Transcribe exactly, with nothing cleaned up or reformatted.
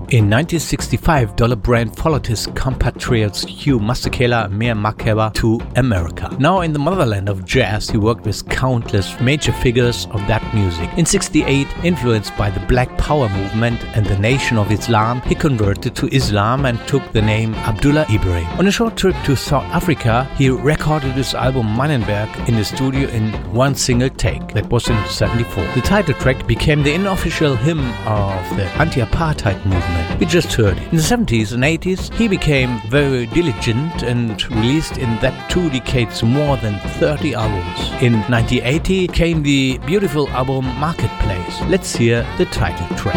In nineteen sixty-five, Dollar Brand followed his compatriots Hugh Masekela and Mia Makeba to America. Now in the motherland of jazz, he worked with countless major figures of that music. In sixty-eight, influenced by the Black Power movement and the Nation of Islam, he converted to Islam and took the name Abdullah Ibrahim. On a short trip to South Africa, he recorded his album Mannenberg in the studio in one single take. That was in seventy-four. The title track became the unofficial hymn of the anti-apartheid movement. We just heard it. In the seventies and eighties, he became very diligent and released in that two decades more than thirty albums. In nineteen eighty came the beautiful album Marketplace. Let's hear the title track.